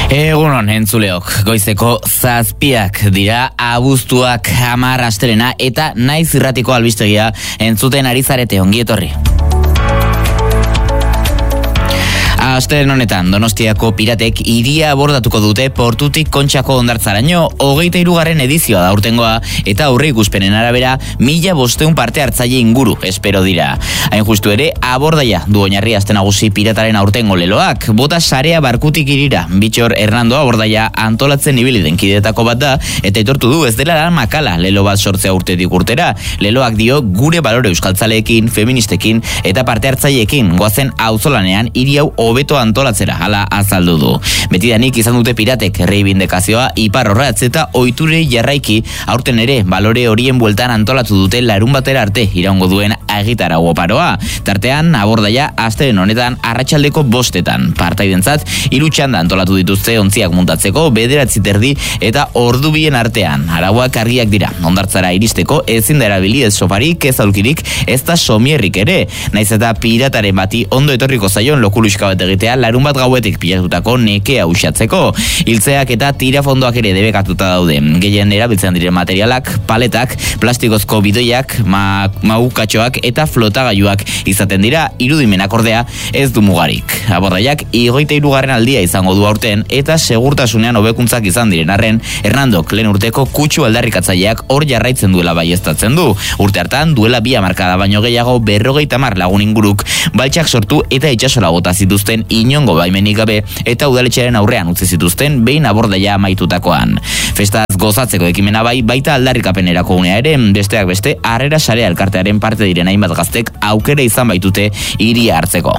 Egunon entzuleok, goizeko 7 dira, abuztuak 10 astelena eta naiz irratiko albistegia entzuten ari zarete, ongi etorri. Astelehen honetan, Donostiako piratek hiria abordatuko dute Portutik Kontxako Hondartzaraino, 23. edizioa da urtengoa, eta aurre ikuspenen arabera 1500 parte hartzaile inguru espero dira. Hain justu ere, abordaia du oinarri aste nagusi pirataren aurtengo leloak, bota sarea Barkutik irira, Bitxor Hernando abordaia antolatzen ibili den kidetako bat da, eta aitortu du ez dela lan makala lelo bat sortzea urtetik urtera. Leloak dio gure balore euskaltzaleekin, feministekin eta parte hartzaileekin goazen auzolanean hiri hau hobeto antolatzera, hala azaldu du. Betidanik izan dute piratek erreibindekazioa ipar orratz eta ohiturei jarraiki, aurten ere balore horien bueltan antolatu dute larunbatera arte iraungo duen agitara oparoa. Tartean, abordaia astelen honetan arratsaldeko 5 partaidentzat 3 txanda antolatu dituzte ontziak muntatzeko 9:30 eta ordu bien artean. Arauak argiak dira, hondartzara iristeko ezin da erabili ez sofarik, ez aulkirik, ez da somierrik ere. Naiz eta pirataren bati ondo etorriko zaion lokuluxka bat egitea larunbat gauetik pilatutako nekea uxatzeko. Hiltzeak eta tirafondoak ere debekatuta daude. Gehien erabiltzen diren materialak, paletak, plastikozko bidoiak, maukatxoak eta flotagailuak izaten dira, irudimenak ordea ez du mugarik. Abordaiak 23. aldia izango du aurten eta segurtasunean hobekuntzak izan diren arren, Hernandok lehen urteko kutsu aldarrikatzaileak hor jarraitzen duela baieztatzen du. Urte hartan duela 2 hamarkada baino gehiago 50 lagun inguruk baltsak sortu eta itsasora bota zituzten inongo baimenik gabe eta udaletxearen aurrean utzi zituzten behin abordaia amaitutakoan. Festaz gozatzeko ekimena baita aldarrikapenerako unea ere, besteak beste Harrera Sarea elkartearen parte diren hainbat gaztek aukera izan baitute hiria hartzeko.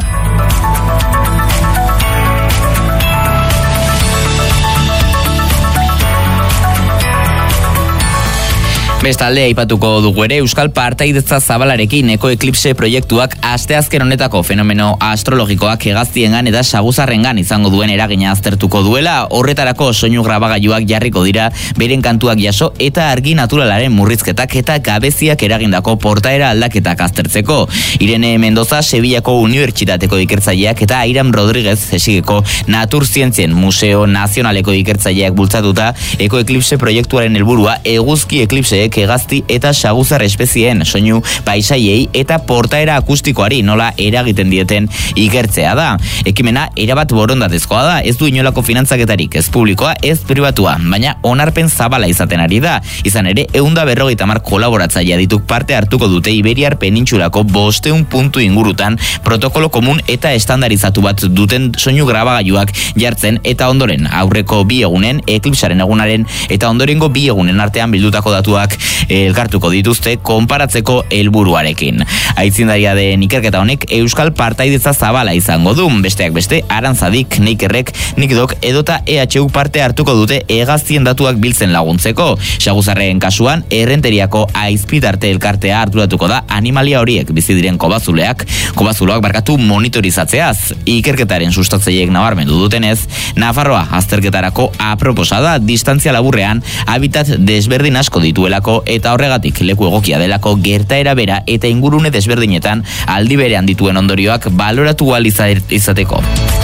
Bestalde aipatuko dugu ere Euskal Partaidetza Zabalarekin ekoeklipse proiektuak asteazken honetako fenomeno astrologikoak hegaztiengan eta saguzarrengan izango duen eragina aztertuko duela. Horretarako soinu grabagailuak jarriko dira beren kantuak jaso eta argi naturalaren murrizketak eta gabeziak eragindako portaera aldaketak aztertzeko. Irene Mendoza Sevillako Unibertsitateko ikertzaileak eta Airam Rodríguez Esigeko Naturzientzien Museo Nazionaleko ikertzaileak bultzatuta ekoeklipse proiektuaren helburua eguzki eklipseek hegazti eta saguzar espezieen soinu paisaiei eta portaera akustikoari nola eragiten dieten ikertzea da. Ekimena erabat borondatezkoa da, ez du inolako finantzaketarik, ez publikoa, ez pribatua, baina onarpen zabala izaten ari da. Izan ere, 150 kolaboratzailea dituk parte hartuko dute Iberiar penintsulako 500 puntu ingurutan protokolo komun eta estandarizatu bat duten soinu grabagailuak jartzen eta ondoren aurreko 2 egunen, eklipsaren egunaren eta ondorengo 2 egunen artean bildutako datuak elkartuko dituzte konparatzeko helburuarekin. Aitzindaria den ikerketa honek Euskal Partaidetza Zabala izango du, besteak beste Arantzadik, Neikerrek, Nikdok edota EHU parte hartuko dute hegaztien datuak biltzen laguntzeko. Saguzarren kasuan Errenteriako Aizpidarte elkartea harturatuko da animalia horiek bizi diren kobazuloak monitorizatzeaz. Ikerketaren sustatzaileek nabarmendu dutenez, Nafarroa azterketarako aproposada distantzia laburrean habitat desberdin asko dituelako eta horregatik leku egokia delako gertaera bera eta ingurune desberdinetan aldi berean dituen ondorioak baloratu ahal izateko.